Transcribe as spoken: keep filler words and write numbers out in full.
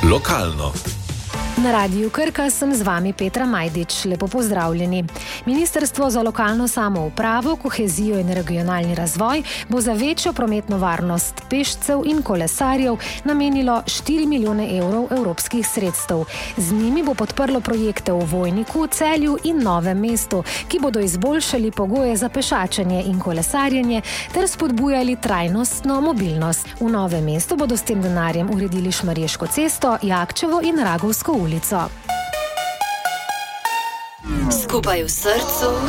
Lokalno. Na Radiu Krka sem z vami Petra Majdič. Lepo pozdravljeni. Ministrstvo za lokalno samoupravo, kohezijo in regionalni razvoj bo za večjo prometno varnost pešcev in kolesarjev namenilo štiri milijone evrov evropskih sredstev. Z njimi bo podprlo projekte v Vojniku, Celju in Novem mestu, ki bodo izboljšali pogoje za pešačenje in kolesarjenje ter spodbujali trajnostno mobilnost. V Novem mestu bodo s tem denarjem uredili Šmarješko cesto, Jakčevo in Ragovsko ulico. Skupaj v srcu.